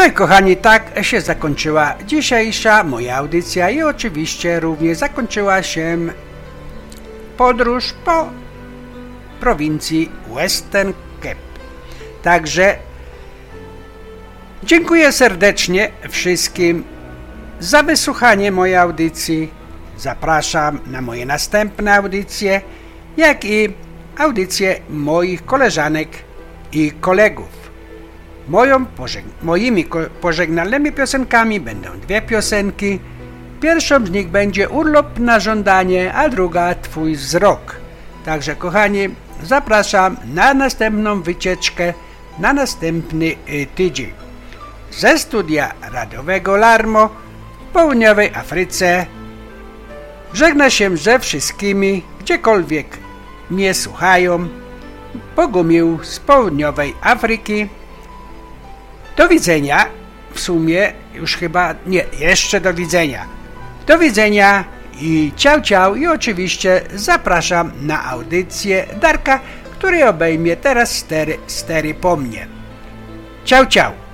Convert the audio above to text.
No i kochani, tak się zakończyła dzisiejsza moja audycja i oczywiście również zakończyła się podróż po prowincji Western Cape. Także dziękuję serdecznie wszystkim za wysłuchanie mojej audycji. Zapraszam na moje następne audycje, jak i audycje moich koleżanek i kolegów. Moimi pożegnalnymi piosenkami będą dwie piosenki. Pierwszą z nich będzie Urlop na żądanie, a druga Twój wzrok. Także kochani, zapraszam na następną wycieczkę, na następny tydzień. Ze studia radiowego Larmo w południowej Afryce żegna się ze wszystkimi, gdziekolwiek mnie słuchają, Bogumił z południowej Afryki. Do widzenia, w sumie już chyba nie, jeszcze do widzenia. Do widzenia i ciao i oczywiście zapraszam na audycję Darka, który obejmie teraz stery po mnie. Ciao.